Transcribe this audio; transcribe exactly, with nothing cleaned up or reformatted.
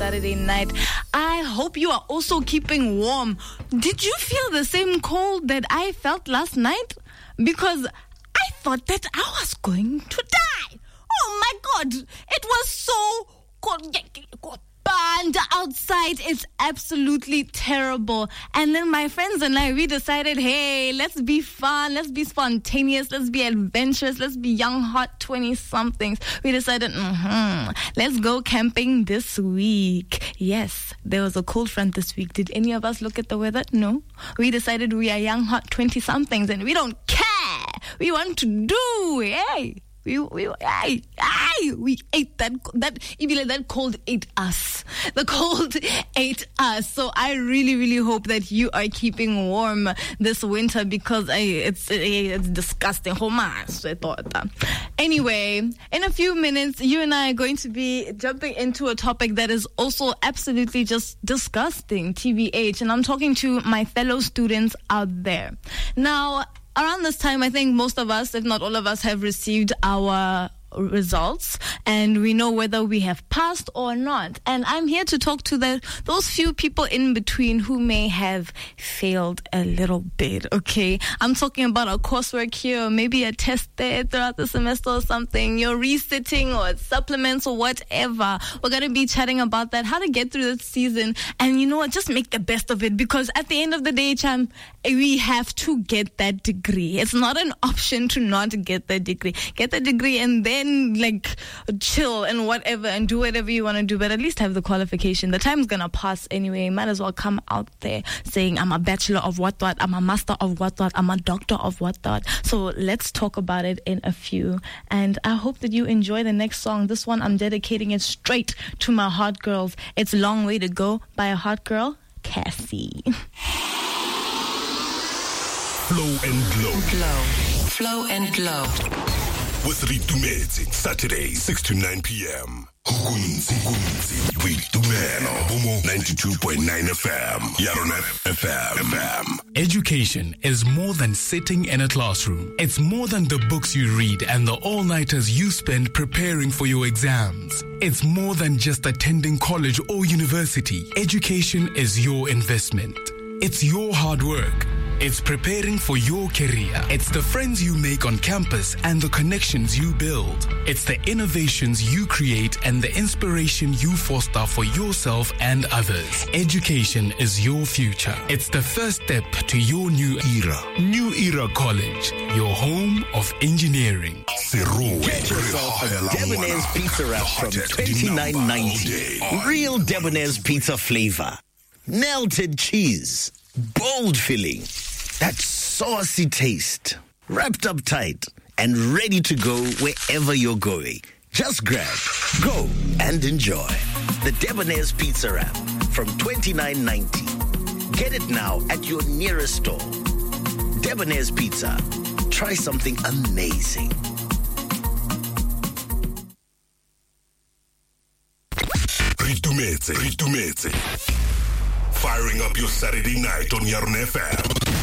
Saturday night. I hope you are also keeping warm. Did you feel the same cold that I felt last night? Because I thought that I was going to die. Oh my God, it was so cold. Banned outside. It's absolutely terrible. And then my friends and I, we decided, hey, let's be fun, let's be spontaneous, let's be adventurous, let's be young, hot twenty-somethings. We decided, mm-hmm, let's go camping this week. Yes, there was a cold front this week. Did any of us look at the weather? No. We decided we are young, hot twenty-somethings and we don't care. We want to do, hey. We we ay, ay, we ate that that even that cold ate us. The cold ate us. So I really really hope that you are keeping warm this winter because I it's it's disgusting. I thought. Anyway, in a few minutes, you and I are going to be jumping into a topic that is also absolutely just disgusting. T B H, and I'm talking to my fellow students out there now. Around this time, I think most of us, if not all of us, have received our results and we know whether we have passed or not. And I'm here to talk to the those few people in between who may have failed a little bit, okay? I'm talking about a coursework here, or maybe a test there throughout the semester or something. You're resitting or supplements or whatever. We're going to be chatting about that, how to get through this season. And you know what? Just make the best of it because at the end of the day, Cham, we have to get that degree. It's not an option to not get that degree. Get the degree and then like chill and whatever and do whatever you want to do, but at least have the qualification. The time's gonna pass anyway. Might as well come out there saying I'm a bachelor of what what, I'm a master of what what, I'm a doctor of what what. So let's talk about it in a few. And I hope that you enjoy the next song. This one I'm dedicating it straight to my hot girls. It's Long Way to Go by a hot girl, Cassie. Flow and Glow. Glow. Flow and Glow. With Ritumezi, Saturday, six to nine p.m. Hukunzi, Hukunzi, with Tumelo, Bomo ninety-two point nine F M, Yarona F M. Education is more than sitting in a classroom. It's more than the books you read and the all-nighters you spend preparing for your exams. It's more than just attending college or university. Education is your investment. It's your hard work. It's preparing for your career. It's the friends you make on campus and the connections you build. It's the innovations you create and the inspiration you foster for yourself and others. Education is your future. It's the first step to your new era. New Era College, your home of engineering. Get yourself a Debonair's pizza wrap from twenty-nine ninety. Real Debonair's pizza flavor. Melted cheese. Bold filling. That saucy taste. Wrapped up tight and ready to go wherever you're going. Just grab, go, and enjoy. The Debonair's Pizza Wrap from twenty-nine ninety. Get it now at your nearest store. Debonair's Pizza. Try something amazing. Ritumezi, Ritumezi. Firing up your Saturday night on Yarona F M.